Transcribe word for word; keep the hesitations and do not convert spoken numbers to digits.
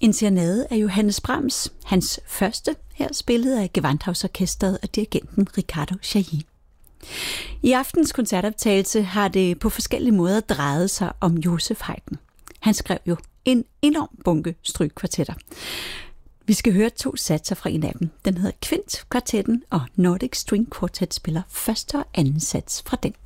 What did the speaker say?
En serenade af Johannes Brahms, hans første, her spillet af Gewandhausorkestret og dirigenten Riccardo Chailly. I aftens koncertoptagelse har det på forskellige måder drejet sig om Joseph Haydn. Han skrev jo en enorm bunke strygekvartetter. Vi skal høre to satser fra en af dem. Den hedder Kvint-kvartetten, og Nordic String Quartet spiller første og anden sats fra den.